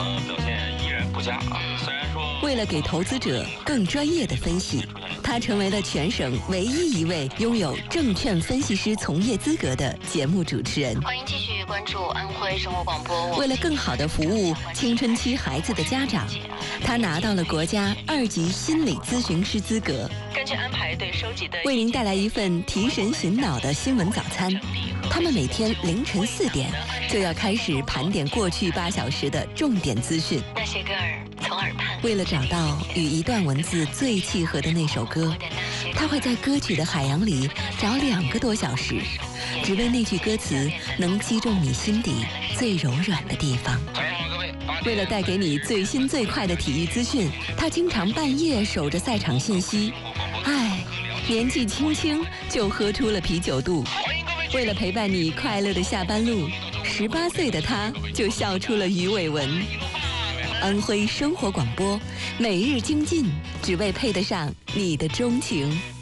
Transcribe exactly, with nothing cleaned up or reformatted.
呢表现依然不佳啊。虽然说为了给投资者更专业的分析，他成为了全省唯一一位拥有证券分析师从业资格的节目主持人。 欢迎继续关注安徽生活广播。 为了更好地服务青春期孩子的家长，他拿到了国家二级心理咨询师资格。 根据安排对收集的， 为您带来一份提神醒脑的新闻早餐。他们每天凌晨四点就要开始盘点过去八小时的重点资讯。 那些歌儿从耳畔， 为了找到与一段文字最契合的那首歌，他会在歌曲的海洋里找两个多小时，只为那句歌词能击中你心底最柔软的地方。为了带给你最新最快的体育资讯，他经常半夜守着赛场信息。唉，年纪轻轻就喝出了啤酒肚。为了陪伴你快乐的下班路，十八岁的他就笑出了鱼尾纹。安徽生活广播，每日精进，只为配得上你的钟情。